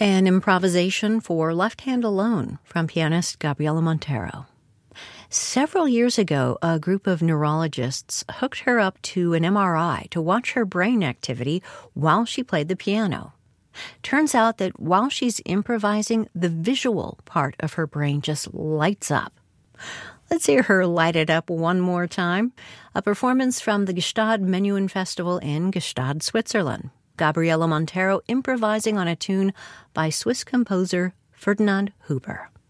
An improvisation for left hand alone from pianist Gabriela Montero. Several years ago, a group of neurologists hooked her up to an MRI to watch her brain activity while she played the piano. Turns out that while she's improvising, the visual part of her brain just lights up. Let's hear her light it up one more time. A performance from the Gstaad Menuhin Festival in Gstaad, Switzerland. Gabriela Montero improvising on a tune by Swiss composer Ferdinand Huber.